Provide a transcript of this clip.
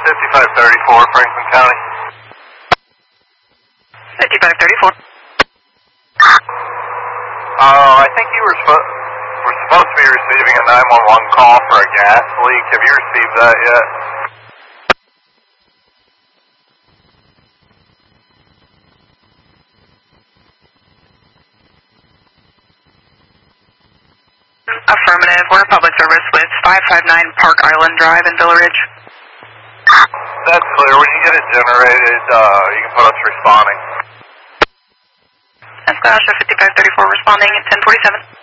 5534, Franklin County. 5534. I think you were supposed to be receiving a 911 call for a gas leak. Have you received that yet? Affirmative. We're public service with 559 Park Island Drive in Villa Ridge. That's clear. When you get it generated, you can put us responding. That's Sasha 5534 responding at 1047.